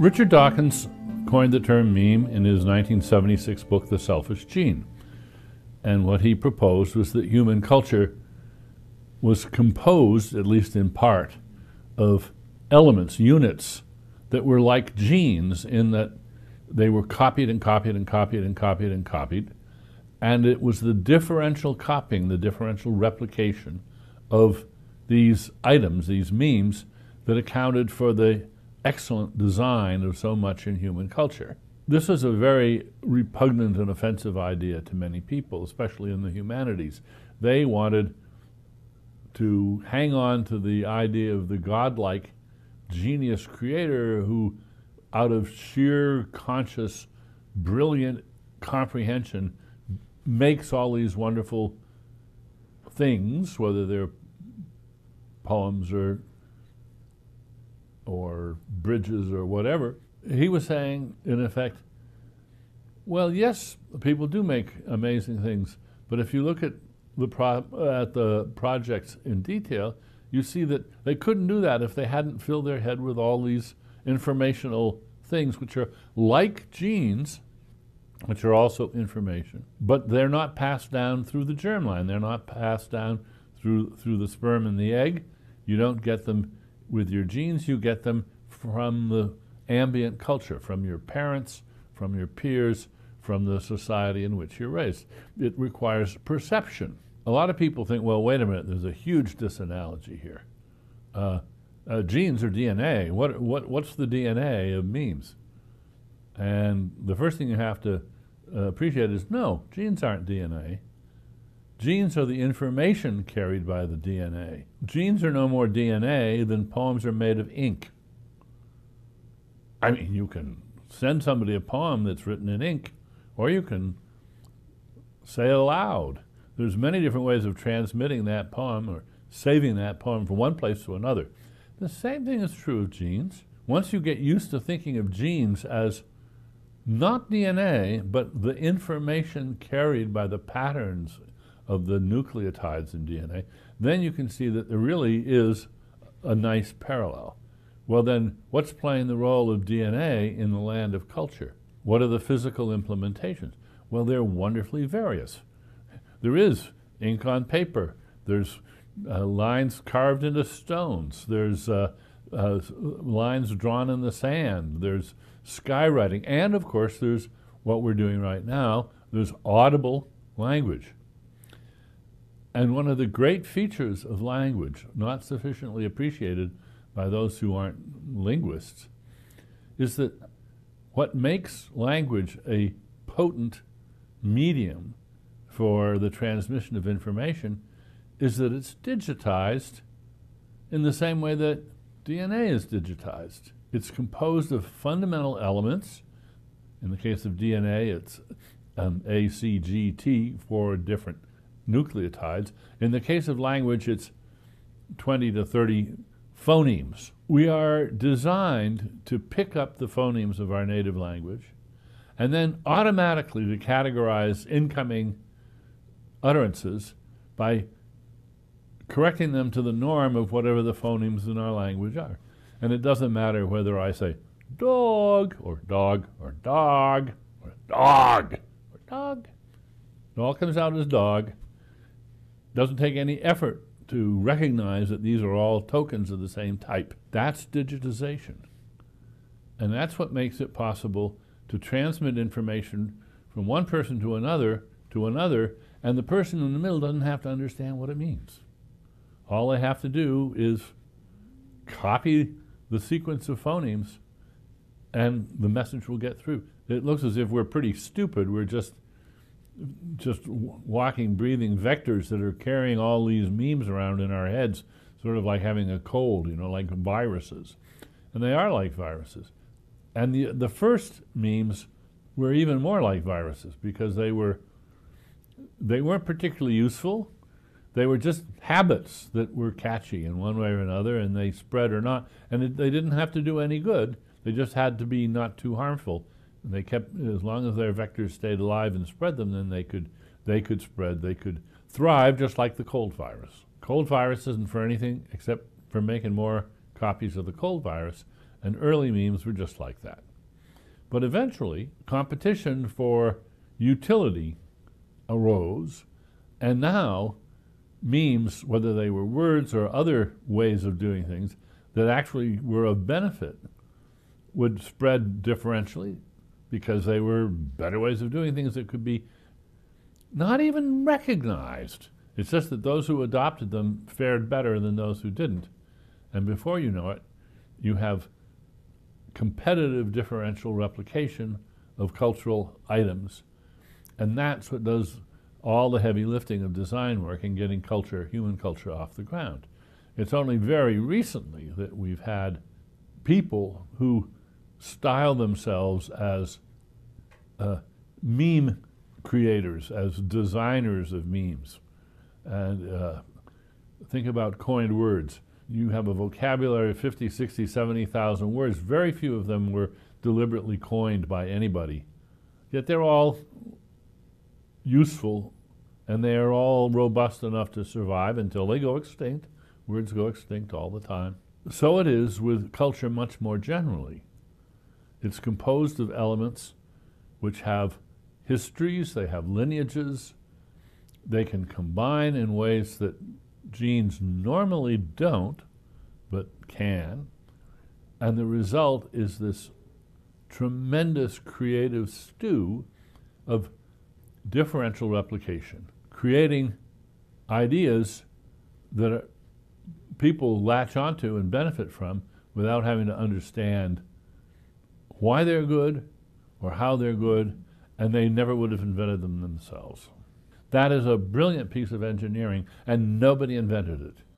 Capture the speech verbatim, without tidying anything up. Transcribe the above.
Richard Dawkins coined the term meme in his nineteen seventy-six book, The Selfish Gene. And what he proposed was that human culture was composed, at least in part, of elements, units, that were like genes in that they were copied and copied and copied and copied and copied. And it was the differential copying, the differential replication of these items, these memes, that accounted for the excellent design of so much in human culture. This was a very repugnant and offensive idea to many people, especially in the humanities. They wanted to hang on to the idea of the godlike genius creator who, out of sheer conscious, brilliant comprehension, makes all these wonderful things, whether they're poems or or bridges or whatever. He was saying, in effect, well, yes, people do make amazing things, but if you look at the pro at the projects in detail, you see that they couldn't do that if they hadn't filled their head with all these informational things, which are like genes, which are also information, but they're not passed down through the germline. They're not passed down through through the sperm and the egg. You don't get them with your genes. You get them from the ambient culture, from your parents, from your peers, from the society in which you're raised. It requires perception. A lot of people think, well, wait a minute, there's a huge disanalogy here. Uh, uh, genes are D N A. What, what, what's the D N A of memes? And the first thing you have to uh, appreciate is, no, genes aren't D N A. Genes are the information carried by the D N A. Genes are no more D N A than poems are made of ink. I mean, you can send somebody a poem that's written in ink, or you can say it aloud. There's many different ways of transmitting that poem or saving that poem from one place to another. The same thing is true of genes. Once you get used to thinking of genes as not D N A, but the information carried by the patterns of the nucleotides in D N A, then you can see that there really is a nice parallel. Well then, what's playing the role of D N A in the land of culture? What are the physical implementations? Well, they're wonderfully various. There is ink on paper. There's uh, lines carved into stones. There's uh, uh, lines drawn in the sand. There's skywriting. And of course, there's what we're doing right now. There's audible language. And one of the great features of language, not sufficiently appreciated by those who aren't linguists, is that what makes language a potent medium for the transmission of information is that it's digitized in the same way that D N A is digitized. It's composed of fundamental elements. In the case of D N A, it's um, A, C, G, T, four different nucleotides. In the case of language, it's twenty to thirty phonemes. We are designed to pick up the phonemes of our native language and then automatically to categorize incoming utterances by correcting them to the norm of whatever the phonemes in our language are. And it doesn't matter whether I say dog or dog or dog or dog or dog. It all comes out as dog. Doesn't take any effort to recognize that these are all tokens of the same type. That's digitization. And that's what makes it possible to transmit information from one person to another to another, and the person in the middle doesn't have to understand what it means. All they have to do is copy the sequence of phonemes and the message will get through. It looks as if we're pretty stupid. We're just just walking, breathing vectors that are carrying all these memes around in our heads, sort of like having a cold, you know, like viruses. And they are like viruses. And the, the first memes were even more like viruses because they were, they weren't particularly useful. They were just habits that were catchy in one way or another, and they spread or not. And it, they didn't have to do any good. They just had to be not too harmful. And they kept, as long as their vectors stayed alive and spread them, then they could, they could spread, they could thrive just like the cold virus. Cold virus isn't for anything except for making more copies of the cold virus, and early memes were just like that. But eventually, competition for utility arose, and now memes, whether they were words or other ways of doing things that actually were of benefit, would spread differentially because they were better ways of doing things that could be not even recognized. It's just that those who adopted them fared better than those who didn't. And before you know it, you have competitive differential replication of cultural items. And that's what does all the heavy lifting of design work and getting culture, human culture, off the ground. It's only very recently that we've had people who style themselves as uh, meme creators, as designers of memes. And uh, think about coined words. You have a vocabulary of fifty, sixty, seventy thousand words. Very few of them were deliberately coined by anybody. Yet they're all useful, and they are all robust enough to survive until they go extinct. Words go extinct all the time. So it is with culture much more generally. It's composed of elements which have histories, they have lineages, they can combine in ways that genes normally don't, but can. And the result is this tremendous creative stew of differential replication, creating ideas that are, people latch onto and benefit from without having to understand why they're good or how they're good, and they never would have invented them themselves. That is a brilliant piece of engineering, and nobody invented it.